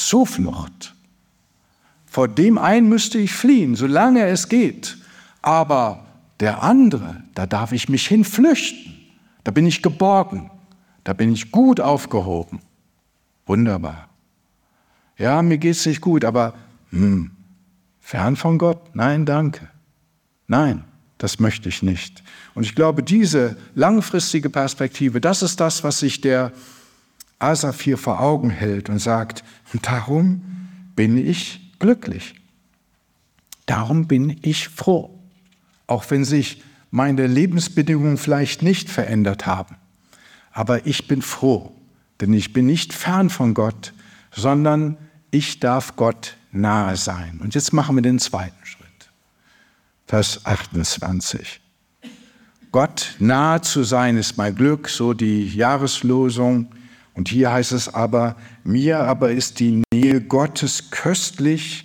Zuflucht. Vor dem einen müsste ich fliehen, solange es geht. Aber der andere, da darf ich mich hinflüchten. Da bin ich geborgen. Da bin ich gut aufgehoben. Wunderbar. Ja, mir geht's nicht gut, aber fern von Gott? Nein, danke. Nein, das möchte ich nicht. Und ich glaube, diese langfristige Perspektive, das ist das, was sich der Asaf hier vor Augen hält und sagt, darum bin ich glücklich. Darum bin ich froh. Auch wenn sich meine Lebensbedingungen vielleicht nicht verändert haben. Aber ich bin froh, denn ich bin nicht fern von Gott, sondern ich darf Gott nahe sein. Und jetzt machen wir den zweiten Schritt. Vers 28. Gott nahe zu sein ist mein Glück, so die Jahreslosung. Und hier heißt es aber, mir aber ist die Nähe Gottes köstlich.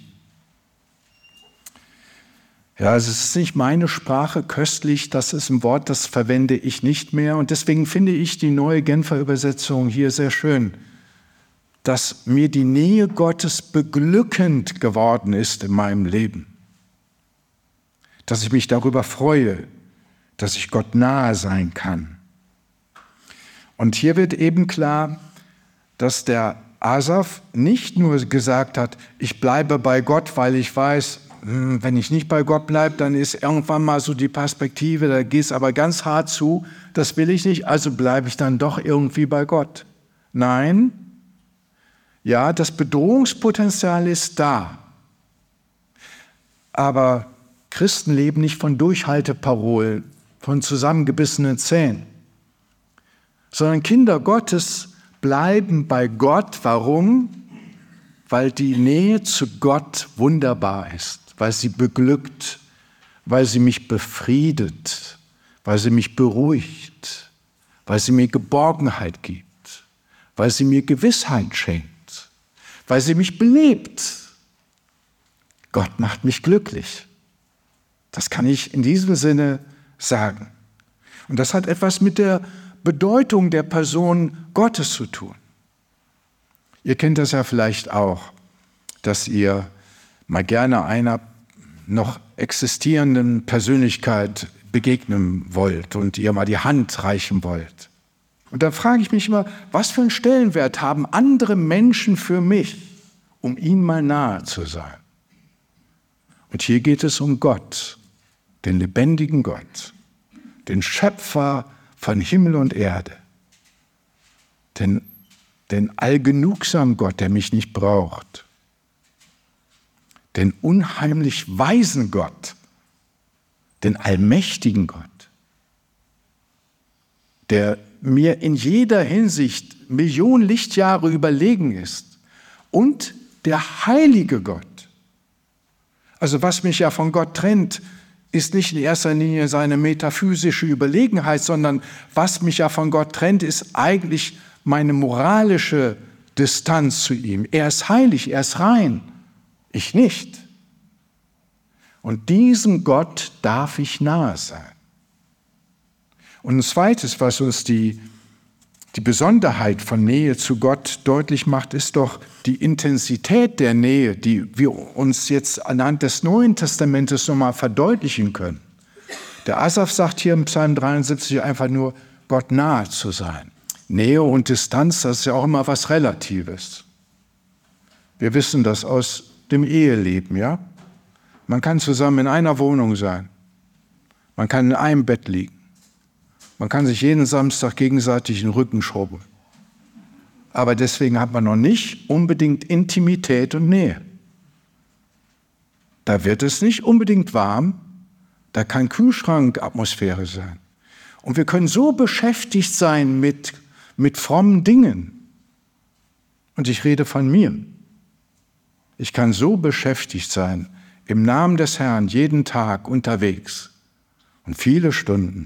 Ja, es ist nicht meine Sprache, köstlich, das ist ein Wort, das verwende ich nicht mehr. Und deswegen finde ich die neue Genfer Übersetzung hier sehr schön, dass mir die Nähe Gottes beglückend geworden ist in meinem Leben. Dass ich mich darüber freue, dass ich Gott nahe sein kann. Und hier wird eben klar, dass der Asaf nicht nur gesagt hat, ich bleibe bei Gott, weil ich weiß, wenn ich nicht bei Gott bleibe, dann ist irgendwann mal so die Perspektive, da geht es aber ganz hart zu, das will ich nicht, also bleibe ich dann doch irgendwie bei Gott. Nein, ja, das Bedrohungspotenzial ist da. Aber Christen leben nicht von Durchhalteparolen, von zusammengebissenen Zähnen, sondern Kinder Gottes bleiben bei Gott. Warum? Weil die Nähe zu Gott wunderbar ist, weil sie beglückt, weil sie mich befriedet, weil sie mich beruhigt, weil sie mir Geborgenheit gibt, weil sie mir Gewissheit schenkt, weil sie mich belebt. Gott macht mich glücklich. Das kann ich in diesem Sinne sagen. Und das hat etwas mit der Bedeutung der Person Gottes zu tun. Ihr kennt das ja vielleicht auch, dass ihr mal gerne einer noch existierenden Persönlichkeit begegnen wollt und ihr mal die Hand reichen wollt. Und da frage ich mich immer, was für einen Stellenwert haben andere Menschen für mich, um ihnen mal nahe zu sein? Und hier geht es um Gott, den lebendigen Gott, den Schöpfer von Himmel und Erde, den allgenugsamen Gott, der mich nicht braucht, den unheimlich weisen Gott, den allmächtigen Gott, der mir in jeder Hinsicht Millionen Lichtjahre überlegen ist, und der heilige Gott. Also was mich ja von Gott trennt, ist nicht in erster Linie seine metaphysische Überlegenheit, sondern was mich ja von Gott trennt, ist eigentlich meine moralische Distanz zu ihm. Er ist heilig, er ist rein, ich nicht. Und diesem Gott darf ich nahe sein. Und ein zweites, was uns die Besonderheit von Nähe zu Gott deutlich macht, ist doch die Intensität der Nähe, die wir uns jetzt anhand des Neuen Testamentes nochmal verdeutlichen können. Der Asaf sagt hier im Psalm 73 einfach nur, Gott nahe zu sein. Nähe und Distanz, das ist ja auch immer was Relatives. Wir wissen das aus dem Eheleben, ja? Man kann zusammen in einer Wohnung sein. Man kann in einem Bett liegen. Man kann sich jeden Samstag gegenseitig den Rücken schrubben. Aber deswegen hat man noch nicht unbedingt Intimität und Nähe. Da wird es nicht unbedingt warm, da kann Kühlschrankatmosphäre sein. Und wir können so beschäftigt sein mit frommen Dingen. Und ich rede von mir. Ich kann so beschäftigt sein, im Namen des Herrn jeden Tag unterwegs und viele Stunden.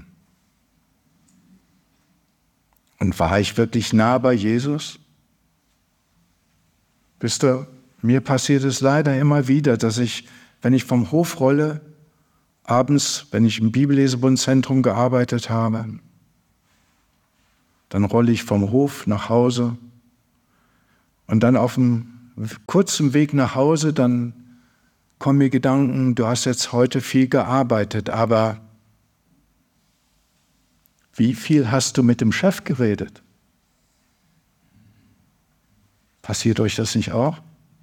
Und war ich wirklich nah bei Jesus? Wisst ihr, mir passiert es leider immer wieder, dass ich, wenn ich vom Hof rolle, abends, wenn ich im Bibellesebundzentrum gearbeitet habe, dann rolle ich vom Hof nach Hause und dann auf dem kurzem Weg nach Hause, dann kommen mir Gedanken, du hast jetzt heute viel gearbeitet, aber wie viel hast du mit dem Chef geredet? Passiert euch das nicht auch?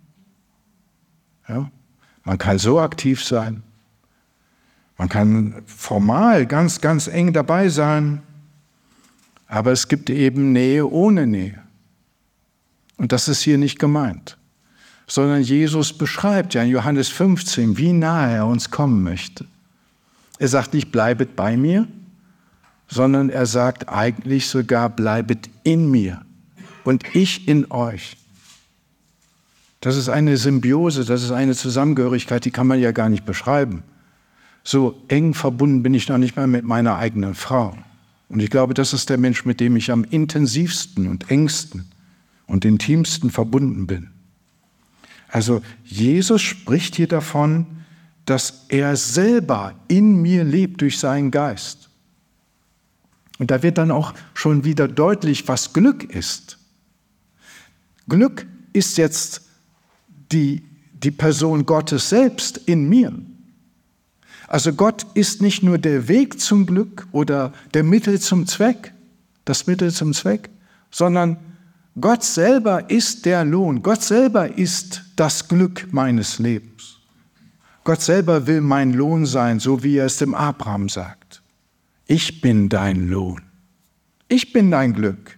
Ja? Man kann so aktiv sein. Man kann formal ganz, ganz eng dabei sein. Aber es gibt eben Nähe ohne Nähe. Und das ist hier nicht gemeint. Sondern Jesus beschreibt ja in Johannes 15, wie nahe er uns kommen möchte. Er sagt nicht, bleibet bei mir, sondern er sagt eigentlich sogar, bleibet in mir und ich in euch. Das ist eine Symbiose, das ist eine Zusammengehörigkeit, die kann man ja gar nicht beschreiben. So eng verbunden bin ich noch nicht mal mit meiner eigenen Frau. Und ich glaube, das ist der Mensch, mit dem ich am intensivsten und engsten und intimsten verbunden bin. Also Jesus spricht hier davon, dass er selber in mir lebt durch seinen Geist. Und da wird dann auch schon wieder deutlich, was Glück ist. Glück ist jetzt die Person Gottes selbst in mir. Also Gott ist nicht nur der Weg zum Glück oder der Mittel zum Zweck, das Mittel zum Zweck, sondern Gott selber ist der Lohn. Gott selber ist das Glück meines Lebens. Gott selber will mein Lohn sein, so wie er es dem Abraham sagt. Ich bin dein Lohn. Ich bin dein Glück.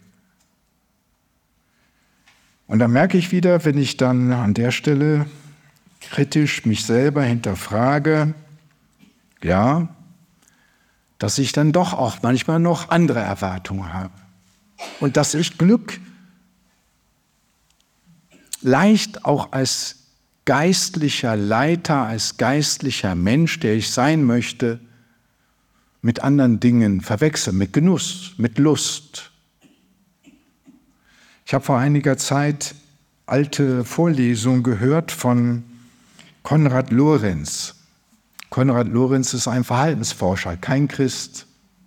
Und dann merke ich wieder, wenn ich dann an der Stelle kritisch mich selber hinterfrage, ja, dass ich dann doch auch manchmal noch andere Erwartungen habe. Und dass ich Glück leicht auch als geistlicher Leiter, als geistlicher Mensch, der ich sein möchte, mit anderen Dingen verwechsel, mit Genuss, mit Lust. Ich habe vor einiger Zeit alte Vorlesungen gehört von Konrad Lorenz. Konrad Lorenz ist ein Verhaltensforscher, kein Christ.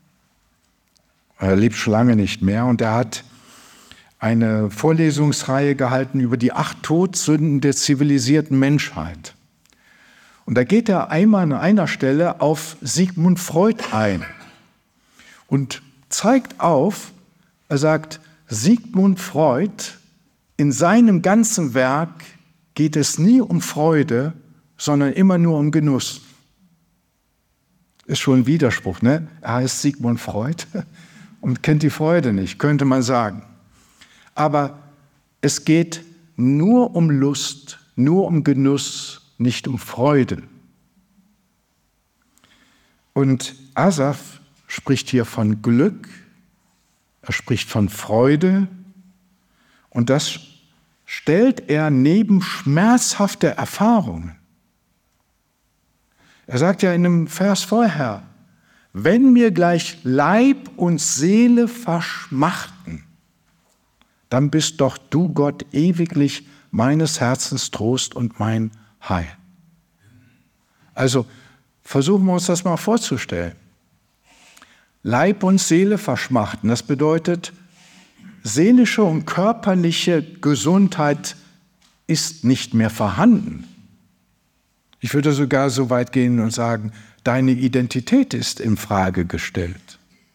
Er lebt schon lange nicht mehr und er hat eine Vorlesungsreihe gehalten über die 8 Todsünden der zivilisierten Menschheit. Und da geht er einmal an einer Stelle auf Sigmund Freud ein und zeigt auf, er sagt, Sigmund Freud, in seinem ganzen Werk geht es nie um Freude, sondern immer nur um Genuss. Ist schon ein Widerspruch, ne? Er heißt Sigmund Freud und kennt die Freude nicht, könnte man sagen. Aber es geht nur um Lust, nur um Genuss, nicht um Freude. Und Asaf spricht hier von Glück, er spricht von Freude und das stellt er neben schmerzhafte Erfahrungen. Er sagt ja in einem Vers vorher, wenn mir gleich Leib und Seele verschmachten, dann bist doch du, Gott, ewiglich meines Herzens Trost und mein Heil. Also versuchen wir uns das mal vorzustellen. Leib und Seele verschmachten, das bedeutet, seelische und körperliche Gesundheit ist nicht mehr vorhanden. Ich würde sogar so weit gehen und sagen, deine Identität ist in Frage gestellt.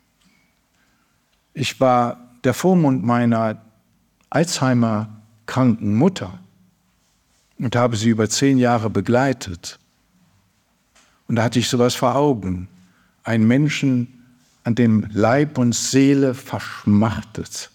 Ich war der Vormund meiner Alzheimer-kranken Mutter und habe sie über 10 Jahre begleitet. Und da hatte ich sowas vor Augen. Einen Menschen, an dem Leib und Seele verschmachtet.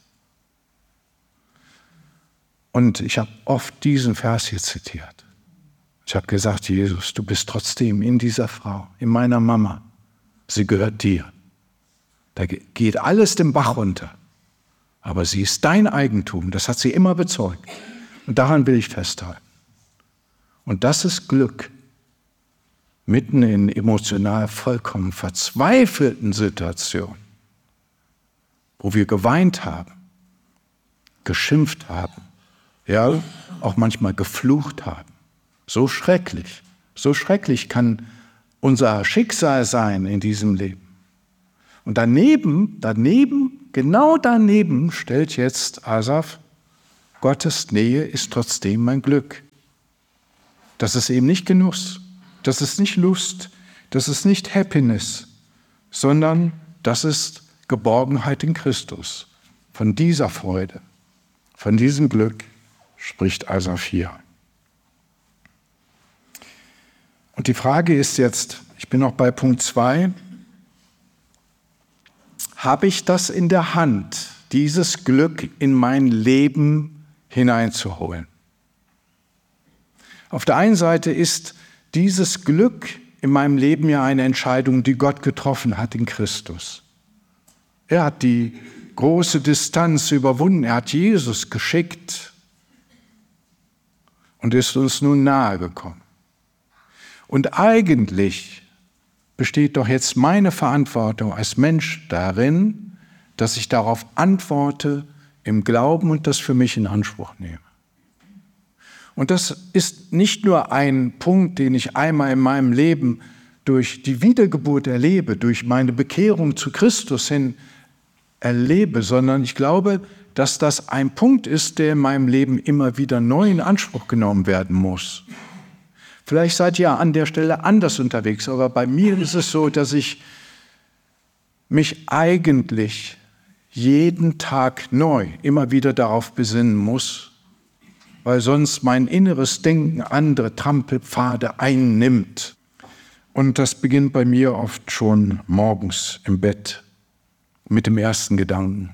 Und ich habe oft diesen Vers hier zitiert. Ich habe gesagt, Jesus, du bist trotzdem in dieser Frau, in meiner Mama. Sie gehört dir. Da geht alles den Bach runter. Aber sie ist dein Eigentum. Das hat sie immer bezeugt. Und daran will ich festhalten. Und das ist Glück. Mitten in emotional vollkommen verzweifelten Situationen, wo wir geweint haben, geschimpft haben, ja, auch manchmal geflucht haben. So schrecklich kann unser Schicksal sein in diesem Leben. Und daneben, genau daneben stellt jetzt Asaf Gottes Nähe ist trotzdem mein Glück. Das ist eben nicht Genuss, das ist nicht Lust, das ist nicht Happiness, sondern das ist Geborgenheit in Christus. Von dieser Freude, von diesem Glück spricht Asaph hier. Und die Frage ist jetzt, ich bin noch bei Punkt 2, habe ich das in der Hand, dieses Glück in mein Leben hineinzuholen? Auf der einen Seite ist dieses Glück in meinem Leben ja eine Entscheidung, die Gott getroffen hat in Christus. Er hat die große Distanz überwunden, er hat Jesus geschickt und ist uns nun nahe gekommen. Und eigentlich besteht doch jetzt meine Verantwortung als Mensch darin, dass ich darauf antworte im Glauben und das für mich in Anspruch nehme. Und das ist nicht nur ein Punkt, den ich einmal in meinem Leben durch die Wiedergeburt erlebe, durch meine Bekehrung zu Christus hin erlebe, sondern ich glaube, dass das ein Punkt ist, der in meinem Leben immer wieder neu in Anspruch genommen werden muss. Vielleicht seid ihr an der Stelle anders unterwegs, aber bei mir ist es so, dass ich mich eigentlich jeden Tag neu immer wieder darauf besinnen muss, weil sonst mein inneres Denken andere Trampelpfade einnimmt. Und das beginnt bei mir oft schon morgens im Bett mit dem ersten Gedanken.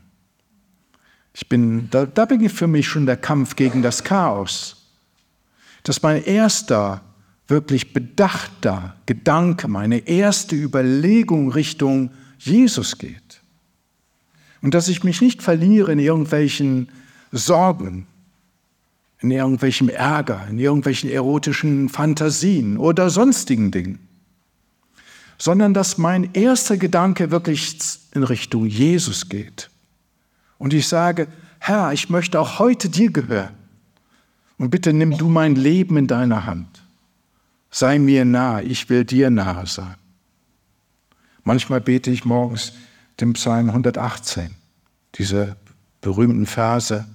Da beginnt für mich schon der Kampf gegen das Chaos. Dass mein erster, wirklich bedachter Gedanke, meine erste Überlegung Richtung Jesus geht. Und dass ich mich nicht verliere in irgendwelchen Sorgen, in irgendwelchem Ärger, in irgendwelchen erotischen Fantasien oder sonstigen Dingen, sondern dass mein erster Gedanke wirklich in Richtung Jesus geht. Und ich sage, Herr, ich möchte auch heute dir gehören. Und bitte nimm du mein Leben in deine Hand. Sei mir nahe, ich will dir nahe sein. Manchmal bete ich morgens den Psalm 118, diese berühmten Verse.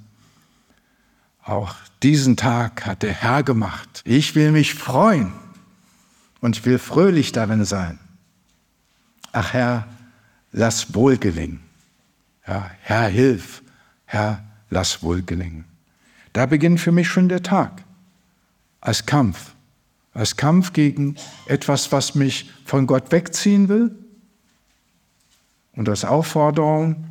Auch diesen Tag hat der Herr gemacht. Ich will mich freuen und ich will fröhlich darin sein. Ach Herr, lass wohl gelingen. Ja, Herr, hilf. Herr, lass wohl gelingen. Da beginnt für mich schon der Tag. Als Kampf gegen etwas, was mich von Gott wegziehen will. Und als Aufforderung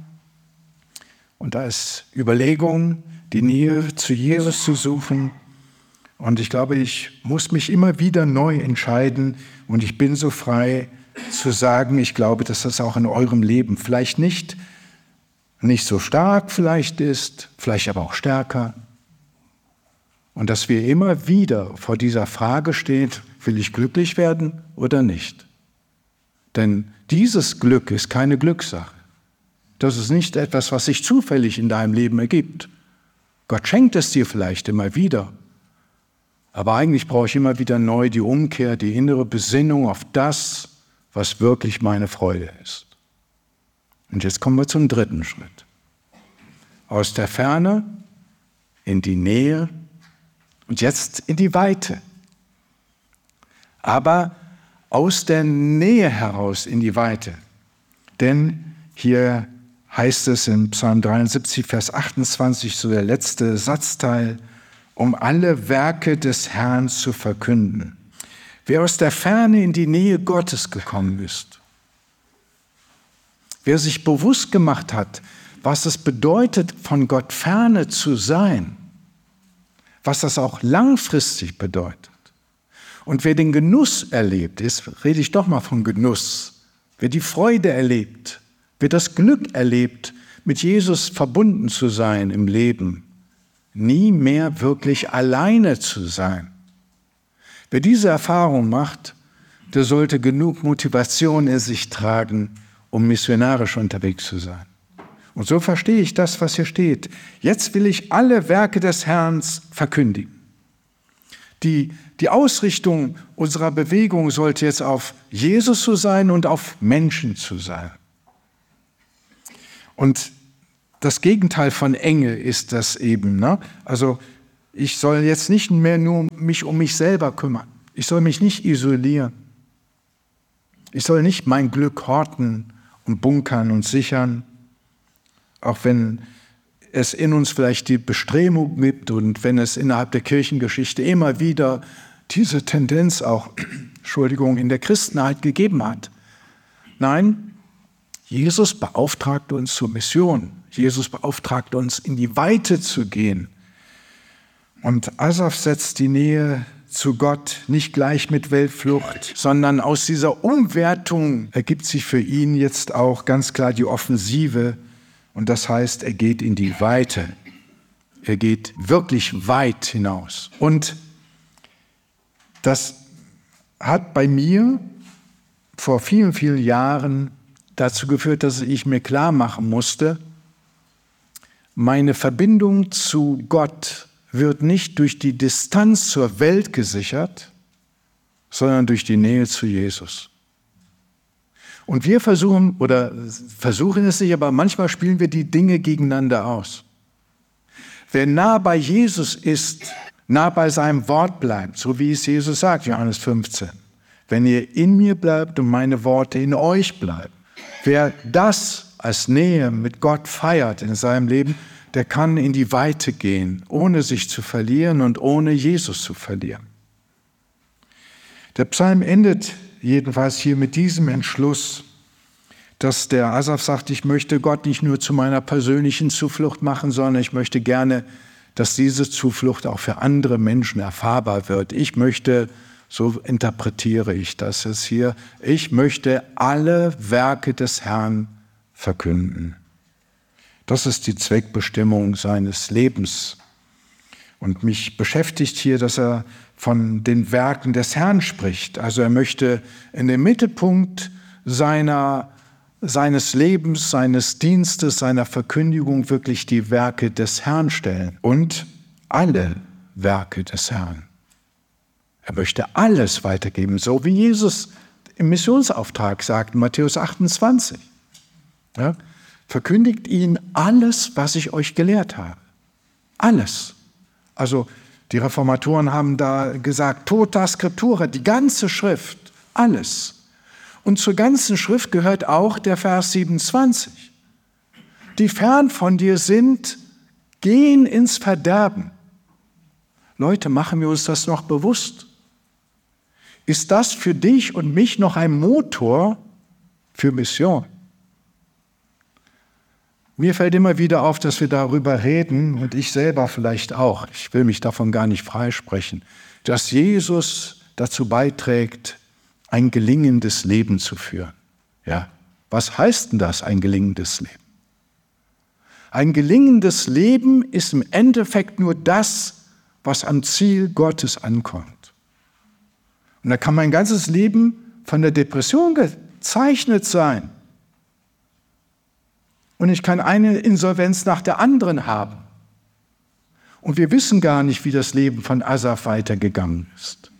und als Überlegung, die Nähe zu Jesus zu suchen. Und ich glaube, ich muss mich immer wieder neu entscheiden und ich bin so frei zu sagen, ich glaube, dass das auch in eurem Leben vielleicht nicht so stark vielleicht ist, vielleicht aber auch stärker. Und dass wir immer wieder vor dieser Frage stehen, will ich glücklich werden oder nicht? Denn dieses Glück ist keine Glückssache. Das ist nicht etwas, was sich zufällig in deinem Leben ergibt. Gott schenkt es dir vielleicht immer wieder. Aber eigentlich brauche ich immer wieder neu die Umkehr, die innere Besinnung auf das, was wirklich meine Freude ist. Und jetzt kommen wir zum dritten Schritt. Aus der Ferne in die Nähe und jetzt in die Weite. Aber aus der Nähe heraus in die Weite. Denn hier heißt es in Psalm 73, Vers 28, so der letzte Satzteil, um alle Werke des Herrn zu verkünden. Wer aus der Ferne in die Nähe Gottes gekommen ist, wer sich bewusst gemacht hat, was es bedeutet, von Gott ferne zu sein, was das auch langfristig bedeutet. Und wer den Genuss erlebt, jetzt rede ich doch mal von Genuss, wer die Freude erlebt, wer das Glück erlebt, mit Jesus verbunden zu sein im Leben, nie mehr wirklich alleine zu sein. Wer diese Erfahrung macht, der sollte genug Motivation in sich tragen, um missionarisch unterwegs zu sein. Und so verstehe ich das, was hier steht. Jetzt will ich alle Werke des Herrn verkündigen. Die Ausrichtung unserer Bewegung sollte jetzt auf Jesus zu sein und auf Menschen zu sein. Und das Gegenteil von Enge ist das eben. Ne? Also ich soll jetzt nicht mehr nur mich um mich selber kümmern. Ich soll mich nicht isolieren. Ich soll nicht mein Glück horten und bunkern und sichern, auch wenn es in uns vielleicht die Bestrebung gibt und wenn es innerhalb der Kirchengeschichte immer wieder diese Tendenz auch, in der Christenheit gegeben hat. Nein, Jesus beauftragt uns zur Mission. Jesus beauftragt uns, in die Weite zu gehen. Und Asaf setzt die Nähe zu Gott nicht gleich mit Weltflucht, sondern aus dieser Umwertung ergibt sich für ihn jetzt auch ganz klar die Offensive. Und das heißt, er geht in die Weite. Er geht wirklich weit hinaus. Und das hat bei mir vor vielen, vielen Jahren dazu geführt, dass ich mir klar machen musste, meine Verbindung zu Gott wird nicht durch die Distanz zur Welt gesichert, sondern durch die Nähe zu Jesus. Und wir versuchen es nicht, aber manchmal spielen wir die Dinge gegeneinander aus. Wer nah bei Jesus ist, nah bei seinem Wort bleibt, so wie es Jesus sagt, Johannes 15. Wenn ihr in mir bleibt und meine Worte in euch bleiben. Wer das als Nähe mit Gott feiert in seinem Leben, der kann in die Weite gehen, ohne sich zu verlieren und ohne Jesus zu verlieren. Der Psalm endet jedenfalls hier mit diesem Entschluss, dass der Asaf sagt, ich möchte Gott nicht nur zu meiner persönlichen Zuflucht machen, sondern ich möchte gerne, dass diese Zuflucht auch für andere Menschen erfahrbar wird. Ich möchte, so interpretiere ich das jetzt hier, ich möchte alle Werke des Herrn verkünden. Das ist die Zweckbestimmung seines Lebens. Und mich beschäftigt hier, dass er von den Werken des Herrn spricht. Also er möchte in den Mittelpunkt seines Lebens, seines Dienstes, seiner Verkündigung wirklich die Werke des Herrn stellen und alle Werke des Herrn. Er möchte alles weitergeben, so wie Jesus im Missionsauftrag sagt, in Matthäus 28. Ja, verkündigt ihnen alles, was ich euch gelehrt habe. Alles. Also die Reformatoren haben da gesagt, tota scriptura, die ganze Schrift, alles. Und zur ganzen Schrift gehört auch der Vers 27. Die fern von dir sind, gehen ins Verderben. Leute, machen wir uns das noch bewusst? Ist das für dich und mich noch ein Motor für Mission? Mir fällt immer wieder auf, dass wir darüber reden, und ich selber vielleicht auch, ich will mich davon gar nicht freisprechen, dass Jesus dazu beiträgt, ein gelingendes Leben zu führen. Ja, was heißt denn das, ein gelingendes Leben? Ein gelingendes Leben ist im Endeffekt nur das, was am Ziel Gottes ankommt. Und da kann mein ganzes Leben von der Depression gezeichnet sein. Und ich kann eine Insolvenz nach der anderen haben. Und wir wissen gar nicht, wie das Leben von Asaf weitergegangen ist.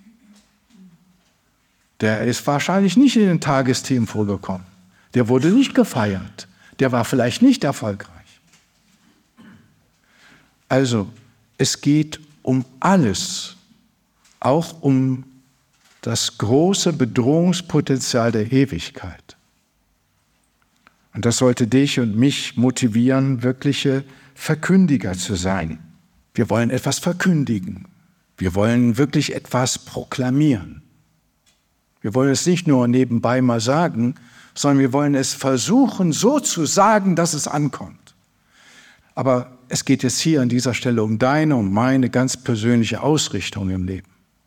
Der ist wahrscheinlich nicht in den Tagesthemen vorgekommen. Der wurde nicht gefeiert. Der war vielleicht nicht erfolgreich. Also, es geht um alles, auch um das große Bedrohungspotenzial der Ewigkeit. Und das sollte dich und mich motivieren, wirkliche Verkündiger zu sein. Wir wollen etwas verkündigen. Wir wollen wirklich etwas proklamieren. Wir wollen es nicht nur nebenbei mal sagen, sondern wir wollen es versuchen, so zu sagen, dass es ankommt. Aber es geht jetzt hier an dieser Stelle um deine und meine ganz persönliche Ausrichtung im Leben.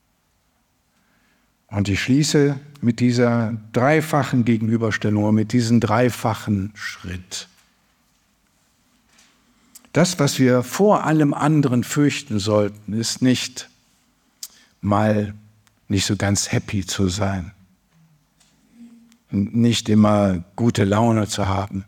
Und ich schließe mit dieser dreifachen Gegenüberstellung, mit diesem dreifachen Schritt. Das, was wir vor allem anderen fürchten sollten, ist nicht mal nicht so ganz happy zu sein, nicht immer gute Laune zu haben.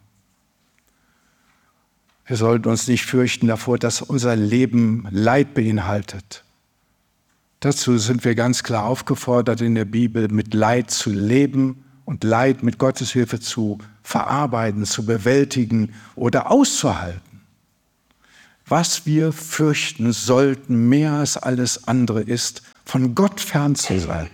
Wir sollten uns nicht fürchten davor, dass unser Leben Leid beinhaltet. Dazu sind wir ganz klar aufgefordert in der Bibel, mit Leid zu leben und Leid mit Gottes Hilfe zu verarbeiten, zu bewältigen oder auszuhalten. was wir fürchten sollten, mehr als alles andere ist, von Gott fern zu sein.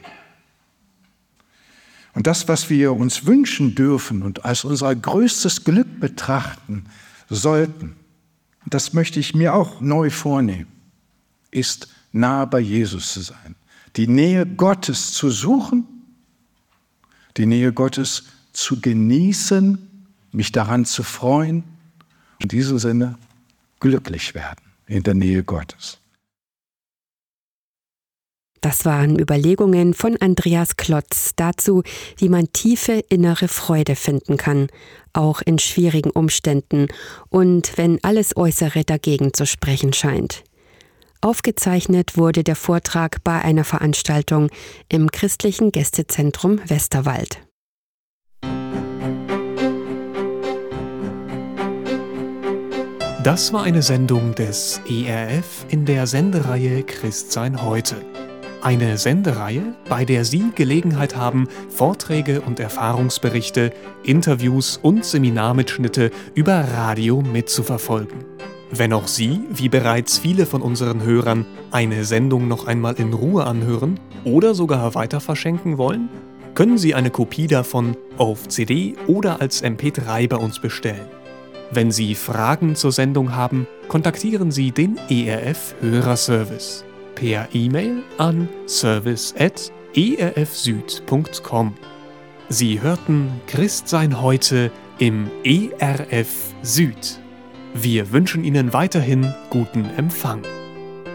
Und das, was wir uns wünschen dürfen und als unser größtes Glück betrachten sollten, das möchte ich mir auch neu vornehmen, ist nahe bei Jesus zu sein. Die Nähe Gottes zu suchen, die Nähe Gottes zu genießen, mich daran zu freuen und in diesem Sinne glücklich werden in der Nähe Gottes. Das waren Überlegungen von Andreas Klotz dazu, wie man tiefe innere Freude finden kann, auch in schwierigen Umständen und wenn alles Äußere dagegen zu sprechen scheint. Aufgezeichnet wurde der Vortrag bei einer Veranstaltung im Christlichen Gästezentrum Westerwald. Das war eine Sendung des ERF in der Sendereihe Christsein heute. Eine Sendereihe, bei der Sie Gelegenheit haben, Vorträge und Erfahrungsberichte, Interviews und Seminarmitschnitte über Radio mitzuverfolgen. Wenn auch Sie, wie bereits viele von unseren Hörern, eine Sendung noch einmal in Ruhe anhören oder sogar weiterverschenken wollen, können Sie eine Kopie davon auf CD oder als MP3 bei uns bestellen. Wenn Sie Fragen zur Sendung haben, kontaktieren Sie den ERF Hörerservice per E-Mail an service@erfsüd.com. Sie hörten Christsein heute im ERF Süd. Wir wünschen Ihnen weiterhin guten Empfang.